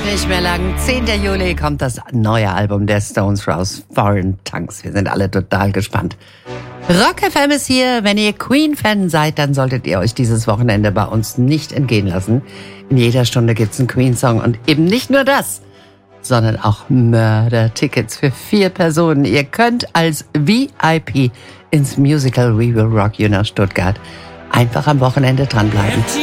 Nicht mehr lang. 10. Juli kommt das neue Album der Stones raus, Foreign Tongues. Wir sind alle total gespannt. Rock FM ist hier. Wenn ihr Queen-Fan seid, dann solltet ihr euch dieses Wochenende bei uns nicht entgehen lassen. In jeder Stunde gibt's einen Queen-Song und eben nicht nur das, sondern auch Mörder-Tickets für 4 Personen. Ihr könnt als VIP ins Musical We Will Rock You nach Stuttgart einfach am Wochenende dranbleiben.